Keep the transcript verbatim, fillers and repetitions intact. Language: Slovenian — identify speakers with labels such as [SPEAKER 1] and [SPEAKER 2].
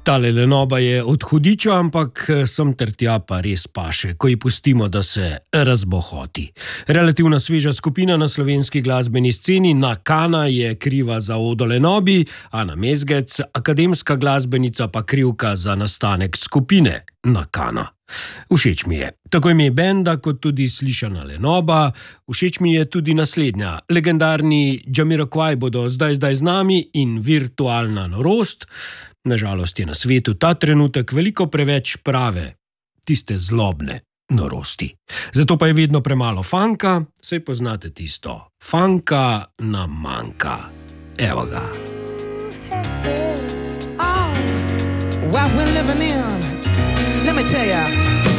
[SPEAKER 1] Tale lenoba je od hudiča, ampak sem ter tja pa res paše, ko ji pustimo, da se razbohoti. Relativno sveža skupina na slovenski glasbeni sceni Nakana je kriva za odo lenobi, Ana Mezgec, akademska glasbenica, pa krivka za nastanek skupine Nakana. Všeč mi je tako ime benda, kot tudi slišana lenoba. Všeč mi je tudi naslednja. Legendarni Jamiroquai bodo zdaj zdaj z nami in virtualna norost. Nažalost je na svetu ta trenutek veliko preveč prave, tiste zlobne norosti. Zato pa je vedno premalo funka, saj poznate tisto. Funka nam manjka. Evo ga.
[SPEAKER 2] Oh, what we're living in. Let me tell ya.